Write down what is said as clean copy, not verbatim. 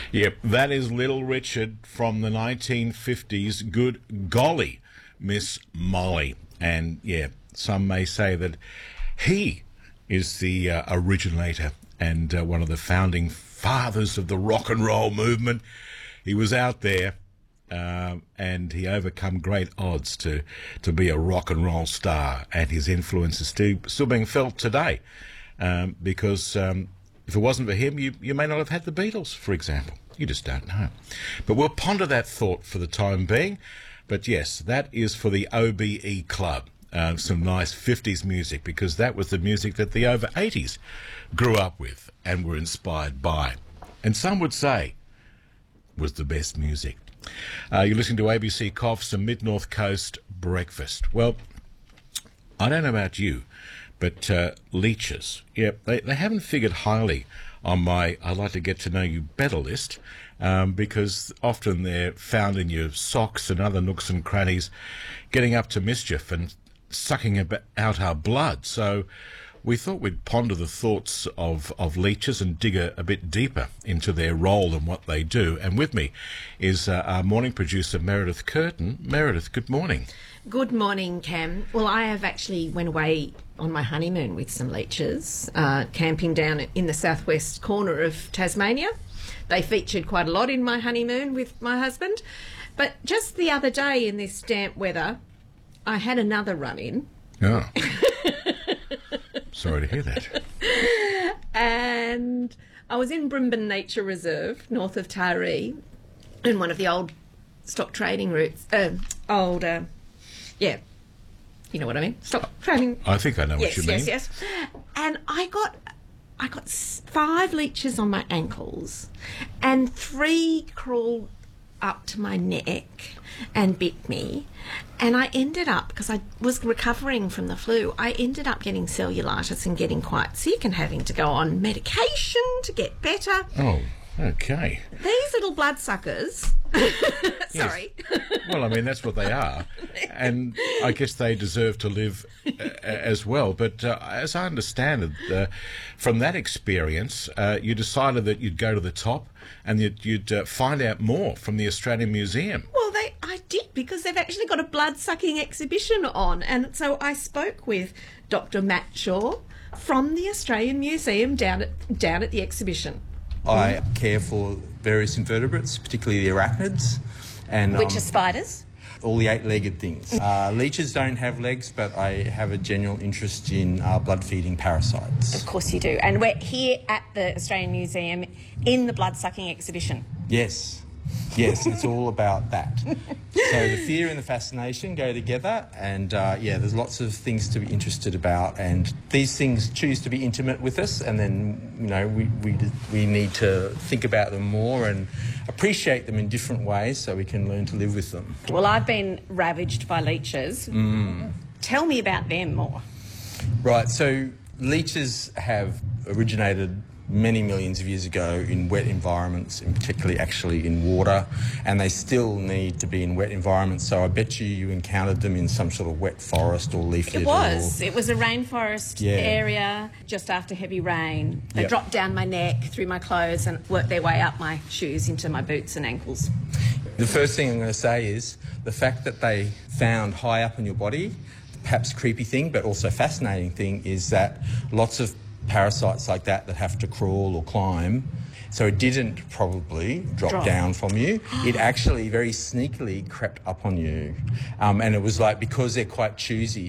Yep, that is Little Richard from the 1950s. Good golly, Miss Molly. And yeah, some may say that he is the originator and one of the founding fathers of the rock and roll movement. He was out there and he overcome great odds to be a rock and roll star, and his influence is still being felt today because if it wasn't for him, you may not have had the Beatles, for example. You just don't know. But we'll ponder that thought for the time being. But yes, that is for the OBE Club. Some nice 50s music, because that was the music that the over 80s grew up with and were inspired by. And some would say was the best music. You're listening to ABC Coughs and Mid-North Coast Breakfast. Well, I don't know about you, but leeches, yeah, they haven't figured highly on my I'd like to get to know you better list, because often they're found in your socks and other nooks and crannies, getting up to mischief and sucking out our blood. So we thought we'd ponder the thoughts of leeches and dig a bit deeper into their role and what they do. And with me is our morning producer, Meredith Curtin. Meredith, good morning. Good morning, Cam. Well, I have actually went away on my honeymoon with some leeches, camping down in the southwest corner of Tasmania. They featured quite a lot in my honeymoon with my husband. But just the other day in this damp weather, I had another run-in. Oh. Sorry to hear that. And I was in Brimban Nature Reserve, north of Taree, in one of the old stock trading routes. Yeah, you know what I mean. Stock trading. I think I know what you mean. Yes. And I got 5 leeches on my ankles, and 3 crawled up to my neck and bit me. And I ended up, because I was recovering from the flu, I ended up getting cellulitis and getting quite sick and having to go on medication to get better. Oh, okay. These little bloodsuckers, sorry. Well, I mean, that's what they are. And I guess they deserve to live as well. But as I understand it, from that experience, you decided that you'd go to the top and you'd find out more from the Australian Museum. Well, I did, because they've actually got a blood-sucking exhibition on. And so I spoke with Dr. Matt Shaw from the Australian Museum down at the exhibition. I care for various invertebrates, particularly the arachnids. And, which are spiders? All the 8-legged things. Leeches don't have legs, but I have a general interest in blood-feeding parasites. Of course you do. And we're here at the Australian Museum in the blood-sucking exhibition. Yes, it's all about that. So the fear and the fascination go together, and there's lots of things to be interested about, and these things choose to be intimate with us, and then we need to think about them more and appreciate them in different ways so we can learn to live with them. Well, I've been ravaged by leeches. Tell me about them more. Right, so leeches have originated many millions of years ago in wet environments, and particularly actually in water, and they still need to be in wet environments. So I bet you encountered them in some sort of wet forest or leaf litter. It was a rainforest area just after heavy rain. They dropped down my neck, through my clothes, and worked their way up my shoes into my boots and ankles. The first thing I'm going to say is the fact that they found high up in your body, perhaps creepy thing but also fascinating thing, is that lots of parasites like that have to crawl or climb, so it didn't probably drop down from you. It actually very sneakily crept up on you, and it was like, because they're quite choosy,